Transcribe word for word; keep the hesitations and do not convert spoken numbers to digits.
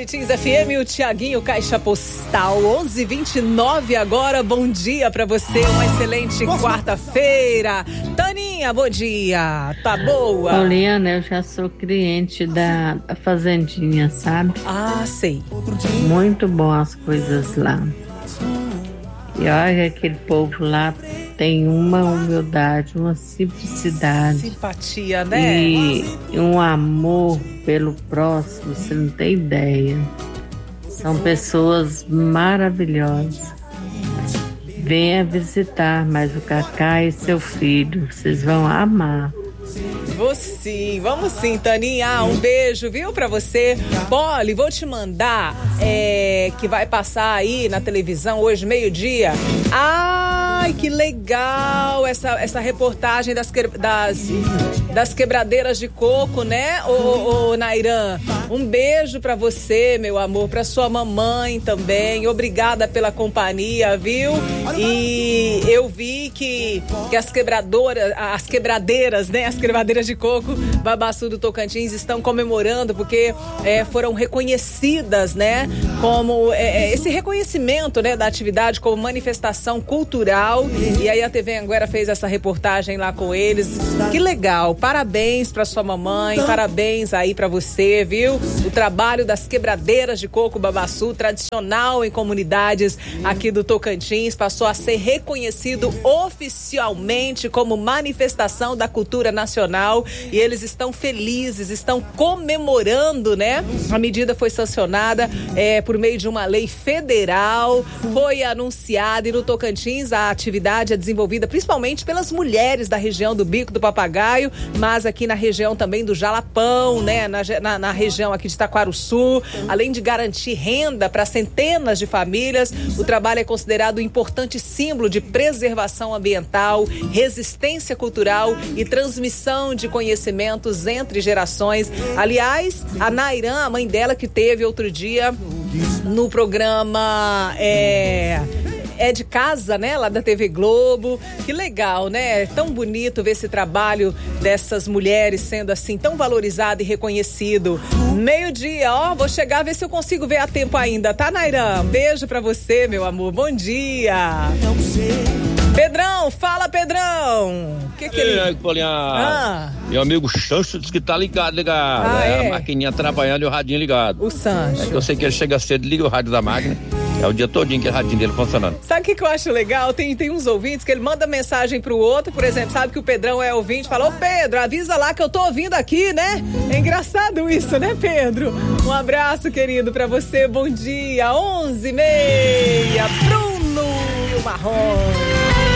Tocantins F M, o Tiaguinho Caixa Postal, onze e vinte e nove agora. Bom dia pra você, uma excelente quarta-feira. Taninha, bom dia, tá boa? Pauliana, eu já sou cliente da Fazendinha, sabe? Ah, sei. Muito bom as coisas lá. E olha, aquele povo lá tem uma humildade, uma simplicidade. Simpatia, né? E um amor pelo próximo, você não tem ideia. São pessoas maravilhosas. Venha visitar mais o Cacá e seu filho, vocês vão amar. Vou sim, vamos sim, Taninha. Um beijo, viu, pra você. Poli, vou te mandar, é, que vai passar aí na televisão hoje, meio-dia. Ai, que legal essa, essa reportagem das, das, das quebradeiras de coco, né, ô, ô Nairan? Um beijo pra você, meu amor, pra sua mamãe também. Obrigada pela companhia, viu? E eu vi que, que as quebradoras, as quebradeiras, né, as quebradeiras de coco Babaçu do Tocantins estão comemorando porque é, foram reconhecidas, né, como é, esse reconhecimento, né, da atividade como manifestação cultural. E aí a T V Anguera fez essa reportagem lá com eles. Que legal, parabéns pra sua mamãe, parabéns aí pra você, viu? O trabalho das quebradeiras de coco Babaçu, tradicional em comunidades aqui do Tocantins, passou a ser reconhecido oficialmente como manifestação da cultura nacional. E eles estão felizes, estão comemorando, né? A medida foi sancionada é, por meio de uma lei federal, foi anunciada, e no Tocantins a atividade é desenvolvida principalmente pelas mulheres da região do Bico do Papagaio, mas aqui na região também do Jalapão, né? Na, na, na região aqui de Taquarussu, além de garantir renda para centenas de famílias, o trabalho é considerado um importante símbolo de preservação ambiental, resistência cultural e transmissão de conhecimentos entre gerações. Aliás, a Nairan, a mãe dela, que teve outro dia no programa é, é de casa, né, lá da T V Globo. Que legal, né? É tão bonito ver esse trabalho dessas mulheres sendo assim tão valorizado e reconhecido. Meio-dia, ó, vou chegar a ver se eu consigo ver a tempo ainda, tá, Nairan? Beijo pra você, meu amor. Bom dia. Pedrão, fala, Pedrão. O que que ele... Ei, Paulinha. Ah. Meu amigo Sancho disse que tá ligado, ligado. Ah, é, é? a maquininha trabalhando e o radinho ligado. O Sancho. É que eu sei que ele chega cedo e liga o rádio da máquina. É o dia todinho que é o radinho dele funcionando. Sabe o que, que eu acho legal? Tem, tem uns ouvintes que ele manda mensagem pro outro, por exemplo, sabe que o Pedrão é ouvinte, fala: ô Pedro, avisa lá que eu tô ouvindo aqui, né? É engraçado isso, né, Pedro? Um abraço, querido, pra você, bom dia, onze e meia, Bruno e o Marrom.